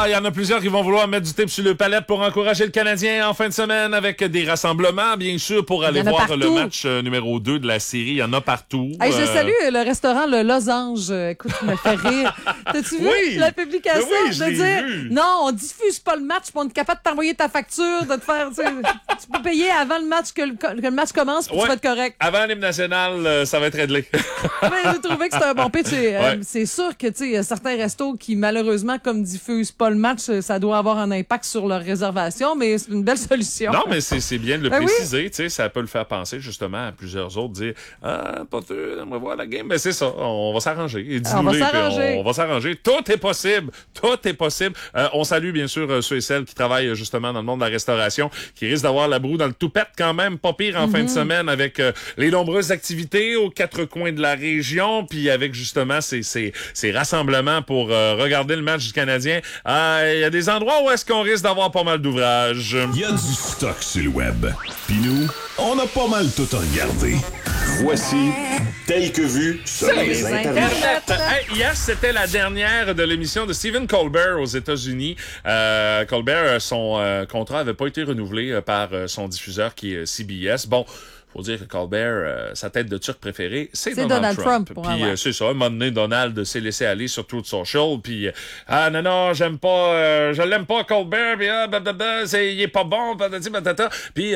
Ah, il y en a plusieurs qui vont vouloir mettre du tape sur le palette pour encourager le Canadien en fin de semaine avec des rassemblements, bien sûr, pour aller voir le match numéro 2 de la série. Il y en a partout. Hey, je salue le restaurant Le Losange. Écoute, tu me fais rire. T'as-tu vu la publication? Oui, je dire, vu. Non, on diffuse pas le match, puis on est capable de t'envoyer ta facture, de te faire, tu peux payer avant le match que le match commence, puis tu vas être correct. Avant l'hymne national, ça va être réglé. J'ai trouvé que c'était un bon pitch. C'est sûr que, tu sais, certains restos qui, malheureusement, comme diffusent pas le match, ça doit avoir un impact sur leur réservation, mais c'est une belle solution. Non, mais c'est bien de le préciser, tu sais, ça peut le faire penser, justement, à plusieurs autres, dire, pas sûr, on va voir la game, mais c'est ça, on va s'arranger. On va s'arranger. Tout est possible. Tout est possible. On salue, bien sûr, ceux et celles qui travaillent, justement, dans le monde de la restauration, qui risquent d'avoir la broue dans le toupette quand même, pas pire en fin de semaine, avec les nombreuses activités aux quatre coins de la région, puis avec, justement, ces rassemblements pour regarder le match du Canadien. Il y a des endroits où est-ce qu'on risque d'avoir pas mal d'ouvrages. Il y a du stock sur le web. Puis nous, on a pas mal tout regardé. Voici, tel que vu, sur les Internet. Hier, c'était la dernière de l'émission de Stephen Colbert aux États-Unis. Colbert, son contrat avait pas été renouvelé par son diffuseur qui est CBS. Bon, faut dire que Colbert, sa tête de turc préférée, c'est Donald Trump. Puis c'est ça, un moment donné, Donald s'est laissé aller sur Truth Social. Puis non, j'aime pas, je l'aime pas Colbert. Puis il est pas bon. Puis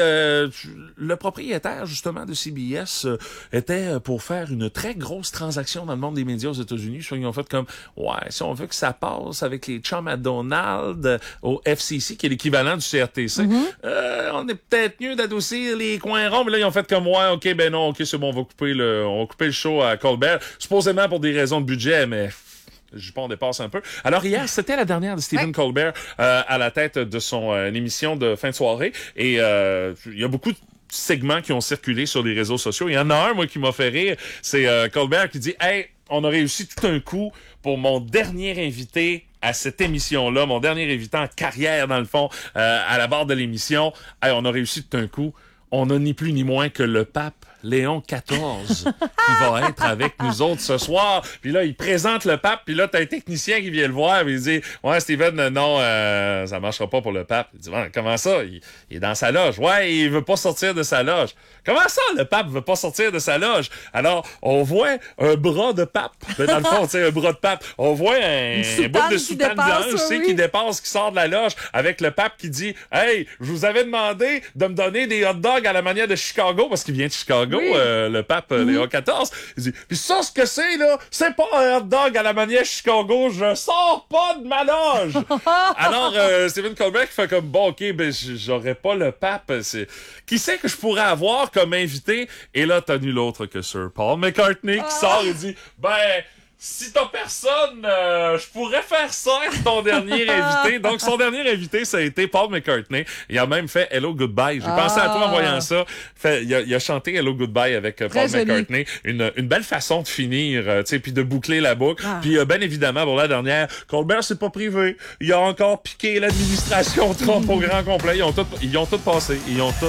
le propriétaire justement de CBS était pour faire une très grosse transaction dans le monde des médias aux États-Unis. Soit ils ont fait comme si on veut que ça passe avec les chums à Donald au FCC, qui est l'équivalent du CRTC, on est peut-être mieux d'adoucir les coins ronds. Mais là ils ont fait comme c'est bon, on va couper le show à Colbert, supposément pour des raisons de budget, mais je pense on dépasse un peu. Alors hier, c'était la dernière de Stephen Colbert à la tête de son émission de fin de soirée, et il y a beaucoup de segments qui ont circulé sur les réseaux sociaux. Il y en a un, moi, qui m'a fait rire, c'est Colbert qui dit « Hey, on a réussi tout un coup pour mon dernier invité à cette émission-là, mon dernier invité en carrière, dans le fond, à la barre de l'émission. Hey, on a réussi tout un coup. On n'a ni plus ni moins que le pape Léon XIV qui va être avec nous autres ce soir. Puis là, il présente le pape, puis là, t'as un technicien qui vient le voir, puis il dit « Ouais, Steven, non, ça marchera pas pour le pape. » Il dit « Comment ça? Il est dans sa loge. » « Ouais, il veut pas sortir de sa loge. » « Comment ça, le pape veut pas sortir de sa loge? » Alors, on voit un bras de pape. Dans le fond, tu sais, un bras de pape. On voit un bout de soutane blanche qui dépasse, qui sort de la loge, avec le pape qui dit « Hey, je vous avais demandé de me donner des hot dogs à la manière de Chicago, parce qu'il vient de Chicago. Oui. Le pape Léon XIV. Il dit, puis ça, ce que c'est, là, c'est pas un hot dog à la manière Chicago, je sors pas de ma loge. Alors, Stephen Colbert qui fait comme, bon, OK, ben, j'aurais pas le pape. Qui c'est que je pourrais avoir comme invité? Et là, t'as nul autre que Sir Paul McCartney qui sort et dit, ben, si t'as personne, je pourrais faire ça avec ton dernier invité. Donc, son dernier invité, ça a été Paul McCartney. Il a même fait Hello Goodbye. J'ai pensé à toi en voyant ça. Il a chanté Hello Goodbye avec Paul McCartney. Une belle façon de finir, tu sais, puis de boucler la boucle. Puis, bien évidemment, pour la dernière, Colbert, c'est pas privé. Il a encore piqué l'administration Trump au grand complet. Ils ont tout passé.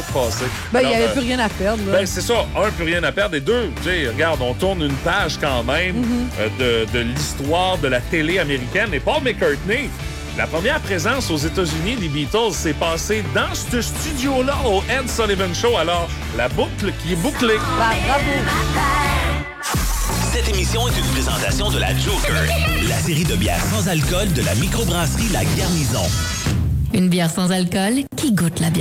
Ben, il n'y avait plus rien à perdre, là. Ben, c'est ça. Un, plus rien à perdre. Et deux, tu sais, regarde, on tourne une page quand même. De l'histoire de la télé américaine. Et Paul McCartney, la première présence aux États-Unis des Beatles s'est passée dans ce studio-là au Ed Sullivan Show. Alors, la boucle qui est bouclée. Bravo! Cette émission est une présentation de la Joker, la série de bières sans alcool de la microbrasserie La Garnison. Une bière sans alcool qui goûte la bière.